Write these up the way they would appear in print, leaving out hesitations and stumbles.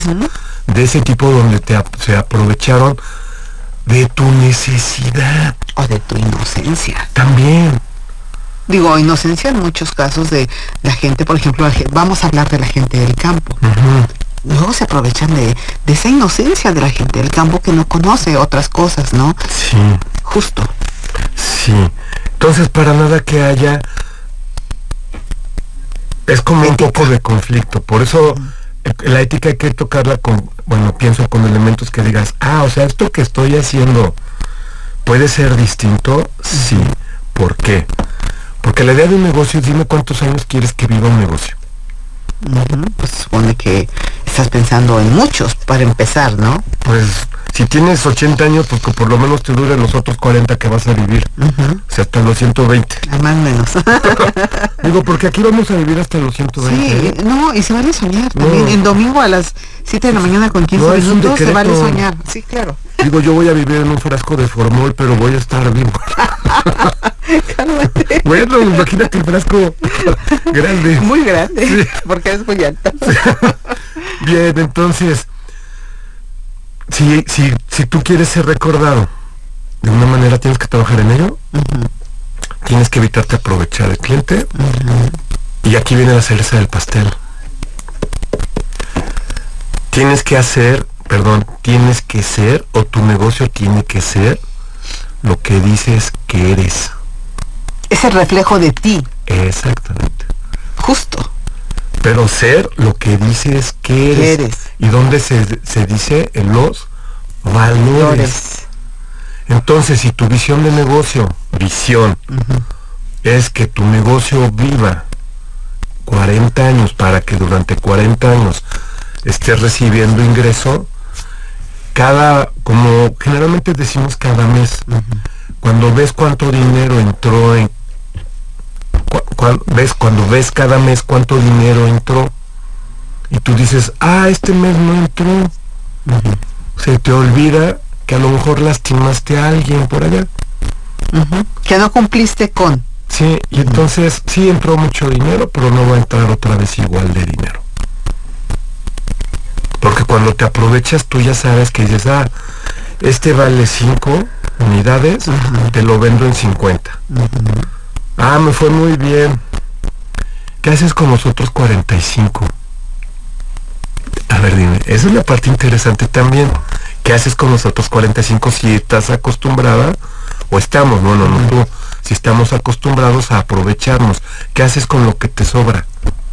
de ese tipo donde se aprovecharon de tu necesidad. O de tu inocencia. También. Digo, inocencia en muchos casos de la gente, por ejemplo, vamos a hablar de la gente del campo. Luego se aprovechan de esa inocencia de la gente del campo que no conoce otras cosas, ¿no? Sí. Justo. Sí. Entonces, para nada que haya... Es como ética. Un poco de conflicto. Por eso la ética hay que tocarla con... Bueno, pienso con elementos que digas, o sea, esto que estoy haciendo puede ser distinto. Sí. ¿Por qué? Porque la idea de un negocio es dime cuántos años quieres que viva un negocio. Pues supone que estás pensando en muchos para empezar, ¿no? Pues si tienes 80 años, pues que por lo menos te duren los otros 40 que vas a vivir. O sea, hasta los 120. Más o menos. Digo, porque aquí vamos a vivir hasta los 120. Sí, no, y se vale soñar también. En domingo a las 7 de la mañana con 15 minutos se vale soñar. Sí, claro. Digo, yo voy a vivir en un frasco de formol, pero voy a estar vivo. Cálmate. Bueno, imagínate el frasco grande. Muy grande, sí. Porque es muy alto. Bien, entonces, si tú quieres ser recordado de una manera, tienes que trabajar en ello. Tienes que evitarte aprovechar del cliente. Y aquí viene la cereza del pastel. Tienes que ser, o tu negocio tiene que ser lo que dices que eres. Es el reflejo de ti. Exactamente. Justo. Pero ser lo que dices que eres. ¿Y dónde se dice? En los valores. Entonces, si tu visión de negocio, es que tu negocio viva 40 años para que durante 40 años estés recibiendo ingreso, como generalmente decimos cada mes, cuando ves cuánto dinero entró cuando ves cada mes cuánto dinero entró y tú dices, este mes no entró, se te olvida que a lo mejor lastimaste a alguien por allá, que no cumpliste con. Sí, y entonces sí entró mucho dinero, pero no va a entrar otra vez igual de dinero. Porque cuando te aprovechas tú ya sabes que dices, este vale 5 unidades, te lo vendo en 50. Me fue muy bien. ¿Qué haces con los otros 45? A ver, dime, esa es la parte interesante también. ¿Qué haces con los otros 45 si estás acostumbrada? O estamos, no tú. Si estamos acostumbrados a aprovecharnos, ¿qué haces con lo que te sobra?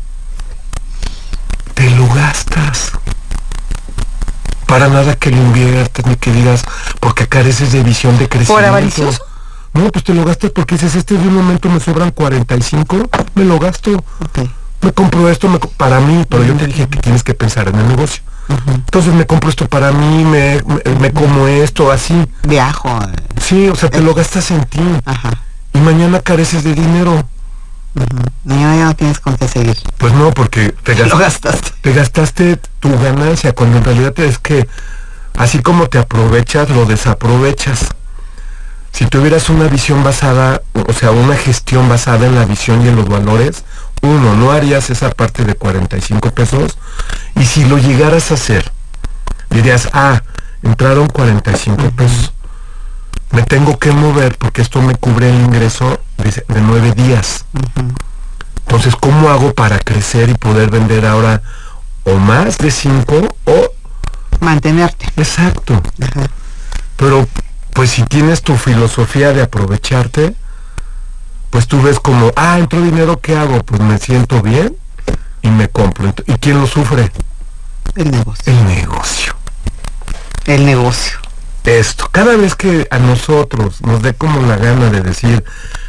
Te lo gastas. Para nada que lo inviertas ni que digas, porque careces de visión de crecimiento. ¿Por avaricioso? No, pues te lo gastas porque dices, de un momento me sobran 45, me lo gasto. Me compro esto para mí, pero yo te dije que tienes que pensar en el negocio. Entonces me compro esto para mí, me como esto, así. Viajo. Sí, o sea, te lo gastas en ti. Y mañana careces de dinero. Mañana ya no tienes con qué seguir. Pues no, porque te gastaste. Te gastaste tu ganancia, cuando en realidad es que así como te aprovechas, lo desaprovechas. Si tuvieras una visión basada, o sea, una gestión basada en la visión y en los valores, no harías esa parte de 45 pesos. Y si lo llegaras a hacer, dirías, entraron 45 pesos. Me tengo que mover porque esto me cubre el ingreso de 9 días. Entonces, ¿cómo hago para crecer y poder vender ahora o más de 5 o mantenerte? Exacto. Pero pues si tienes tu filosofía de aprovecharte, pues tú ves como, entró dinero, ¿qué hago? Pues me siento bien y me compro. ¿Y quién lo sufre? El negocio. El negocio. Esto, cada vez que a nosotros nos dé como la gana de decir,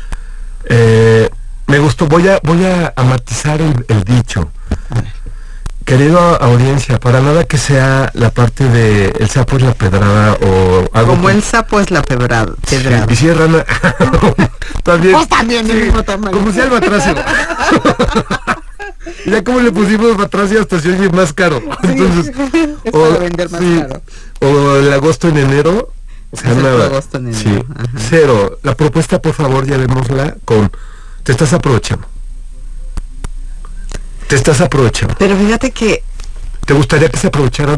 me gustó, voy a matizar el dicho. Querido audiencia, para nada que sea la parte de el sapo es la pedrada o algo como el sapo es la pedrada. Sí, y si es rana también. Pues también el mismo tamaño. Como si el batracio. Ya como le pusimos batracio hasta se oye más caro. Entonces, es para vender más caro. O el agosto en enero. O sea, nada. Agosto en enero. Sí. Cero. La propuesta, por favor, llevémosla con te estás aprovechando. Te estás aprovechando. Pero fíjate que ¿Te gustaría que se aprovechara